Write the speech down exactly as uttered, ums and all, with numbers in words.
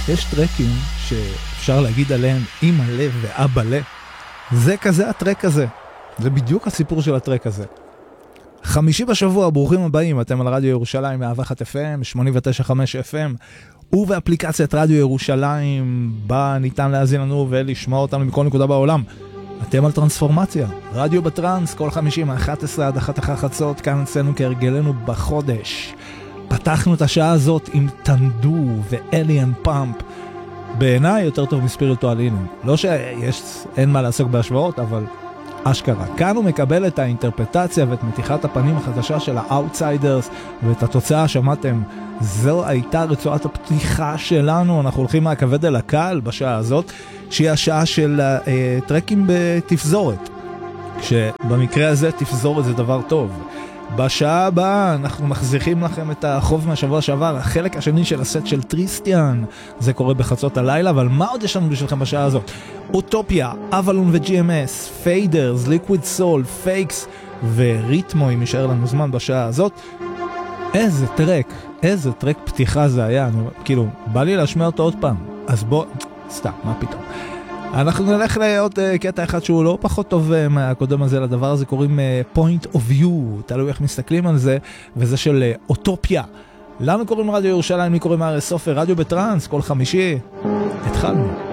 יש טרקים שאפשר להגיד עליהם אמא לב ואבא לב. זה כזה הטרק הזה. זה בדיוק הסיפור של הטרק הזה. חמישי בשבוע, ברוכים הבאים, אתם על רדיו ירושלים מאה ואחת אף אם, שמונים ותשע נקודה חמש אף אם, ובאפליקציית רדיו ירושלים, בה ניתן להזין לנו ולשמוע אותנו מכל נקודה בעולם. אתם על טרנספורמציה, רדיו בטרנס, כל חמישי מ-אחת עשרה עד אחת אחר חצות, כאן אצלנו כהרגלנו בחודש. פתחנו את השעה הזאת עם טנדו ואליאן פאמפ. בעיניי יותר טוב מספיריטואלינים. לא שיש, אין מה לעסוק בהשוואות, אבל אשכרה. כאן הוא מקבל את האינטרפטציה ואת מתיחת הפנים החדשה של האוטסיידרס, ואת התוצאה שמעתם. זו הייתה רצועת הפתיחה שלנו. אנחנו הולכים מהכבד אל הקל בשעה הזאת, שהיא השעה של אה, טרקים בתפזורת. כשבמקרה הזה תפזורת זה דבר טוב. בשעה הבאה אנחנו מחזירים לכם את החוב מהשבוע שעבר, החלק השני של הסט של טריסטיאן. זה קורה בחצות הלילה, אבל מה עוד יש לנו בשבילכם בשעה הזאת? אוטופיה, אבלון ו-ג'י אם אס, פיידרס, ליקוויד סול, פייקס וריתמו, אם יישאר לנו זמן בשעה הזאת. איזה טרק, איזה טרק פתיחה זה היה. אני, כאילו, בא לי להשמיע אותו עוד פעם. אז בוא, סתם, מה פתאום. אנחנו נלך לעוד uh, קטע אחד שהוא לא פחות טוב uh, מהקודם הזה. לדבר הזה קוראים uh, point of view, תלוי איך מסתכלים על זה, וזה של uh, אוטופיה. לנו קוראים רדיו ירושלים, מי קוראים ארץ סופר, רדיו בטרנס, כל חמישי. התחלנו.